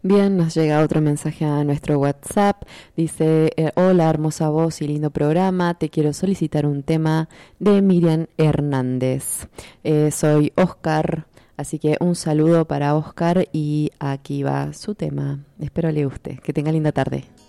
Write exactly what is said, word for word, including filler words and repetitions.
Bien, nos llega otro mensaje a nuestro WhatsApp. Dice, eh, hola, hermosa voz y lindo programa. Te quiero solicitar un tema de Miriam Hernández. Eh, soy Oscar, así que un saludo para Oscar y aquí va su tema. Espero le guste. Que tenga linda tarde.